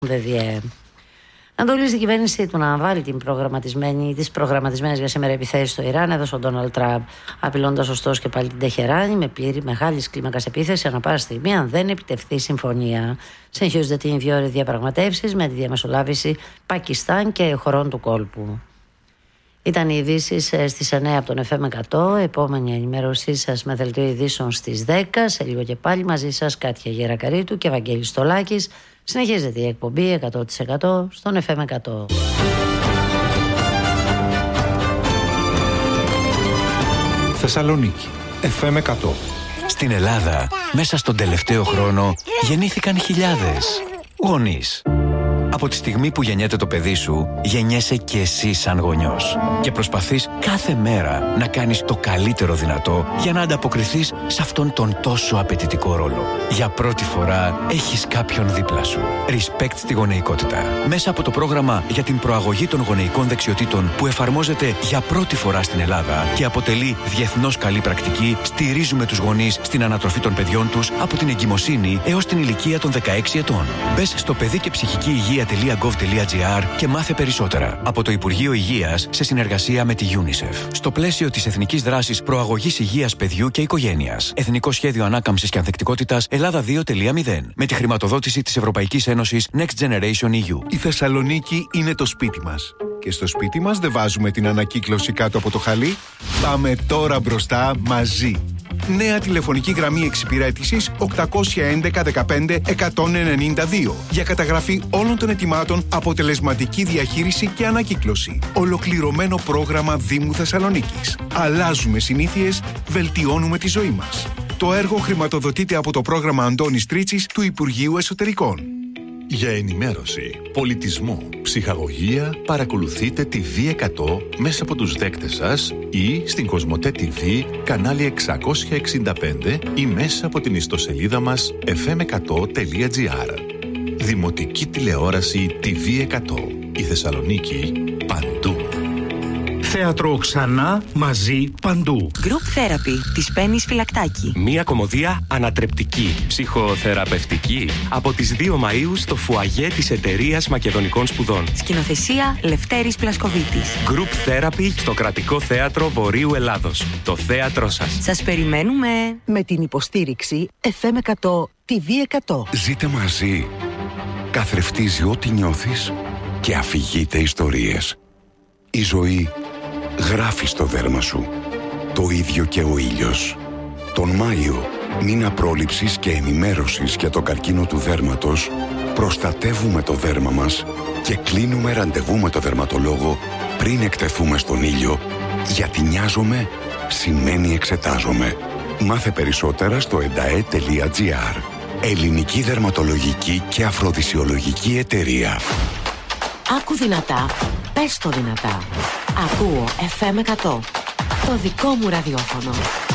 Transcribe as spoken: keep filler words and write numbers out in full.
ΒΒΕ. Αντολή στην κυβέρνηση του να αναβάλει την προγραμματισμένη, τις προγραμματισμένες για σήμερα επιθέσεις στο Ιράν έδωσε ο Ντόναλντ Τραμπ, απειλώντας ωστόσο και πάλι την Τεχεράνη με πλήρη μεγάλης κλίμακας επίθεση ανά πάσα στιγμή αν δεν επιτευχθεί συμφωνία. Συνεχίζονται την δύο ώρες διαπραγματεύσεις με τη διαμεσολάβηση Πακιστάν και χωρών του κόλπου. Ήταν οι ειδήσεις στις εννέα από τον εφ εμ εκατό. Επόμενη ενημέρωσή σας με δελτίο ειδήσεων στις δέκα. Σε λίγο και πάλι μαζί σας Κάτια Γερακαρίτου και Βαγγέλης Στολάκης. Συνεχίζεται η εκπομπή εκατό τοις εκατό στον εφ εμ εκατό. Θεσσαλονίκη, εφ εμ εκατό. Στην Ελλάδα, μέσα στον τελευταίο χρόνο, γεννήθηκαν χιλιάδες γονείς. Από τη στιγμή που γεννιέται το παιδί σου, γεννιέσαι και εσύ σαν γονιός. Και προσπαθείς κάθε μέρα να κάνεις το καλύτερο δυνατό για να ανταποκριθείς σε αυτόν τον τόσο απαιτητικό ρόλο. Για πρώτη φορά έχεις κάποιον δίπλα σου. Respect στη γονεϊκότητα. Μέσα από το πρόγραμμα για την προαγωγή των γονεϊκών δεξιοτήτων που εφαρμόζεται για πρώτη φορά στην Ελλάδα και αποτελεί διεθνώς καλή πρακτική, στηρίζουμε τους γονείς στην ανατροφή των παιδιών τους από την εγκυμοσύνη έως την ηλικία των δεκαέξι ετών. Μπες στο παιδί και ψυχική υγεία .gov.gr και μάθε περισσότερα από το Υπουργείο Υγείας σε συνεργασία με τη UNICEF. Στο πλαίσιο της Εθνικής Δράσης Προαγωγής Υγείας Παιδιού και Οικογένειας. Εθνικό Σχέδιο Ανάκαμψης και Ανθεκτικότητας Ελλάδα δύο τελεία μηδέν. Με τη χρηματοδότηση της Ευρωπαϊκής Ένωσης Next Generation ι γιου. Η Θεσσαλονίκη είναι το σπίτι μας. Και στο σπίτι μας δεν βάζουμε την ανακύκλωση κάτω από το χαλί. Πάμε τώρα μπροστά μαζί. Νέα τηλεφωνική γραμμή εξυπηρέτησης οκτακόσια έντεκα δεκαπέντε εκατόν ενενήντα δύο για καταγραφή όλων των αιτημάτων, αποτελεσματική διαχείριση και ανακύκλωση. Ολοκληρωμένο πρόγραμμα Δήμου Θεσσαλονίκης. Αλλάζουμε συνήθειες, βελτιώνουμε τη ζωή μας. Το έργο χρηματοδοτείται από το πρόγραμμα Αντώνης Τρίτσης του Υπουργείου Εσωτερικών. Για ενημέρωση, πολιτισμό, ψυχαγωγία, παρακολουθείτε τη βι εκατό μέσα από τους δέκτες σας ή στην Κοσμοτέ τι βι, κανάλι εξακόσια εξήντα πέντε ή μέσα από την ιστοσελίδα μας εφ εμ εκατό τελεία τζι άρ. Δημοτική τηλεόραση τι βι εκατό. Η Θεσσαλονίκη παντού. Θέατρο ξανά, μαζί, παντού. Group Therapy της Πέννης Φυλακτάκη. Μία κομμωδία ανατρεπτική, ψυχοθεραπευτική, από τις δύο Μαΐου στο φουαγέ της Εταιρείας Μακεδονικών Σπουδών. Σκηνοθεσία Λευτέρης Πλασκοβίτης. Group Therapy στο Κρατικό Θέατρο Βορείου Ελλάδος. Το θέατρό σας. Σας περιμένουμε. Με την υποστήριξη εφ εμ εκατό τι βι εκατό. Ζείτε μαζί. Καθρεφτίζει ό,τι νιώθεις και αφηγείται ιστορίες. Η ζωή γράφει στο δέρμα σου. Το ίδιο και ο ήλιος. Τον Μάιο, μήνα πρόληψης και ενημέρωσης για το καρκίνο του δέρματος, προστατεύουμε το δέρμα μας και κλείνουμε ραντεβού με το δερματολόγο πριν εκτεθούμε στον ήλιο, γιατί νοιάζομαι σημαίνει εξετάζομαι. Μάθε περισσότερα στο ενταέ τελεία τζι άρ. Ελληνική Δερματολογική και Αφροδισιολογική Εταιρεία. Άκου δυνατά, πες το δυνατά. Ακούω εφ εμ εκατό. Το δικό μου ραδιόφωνο.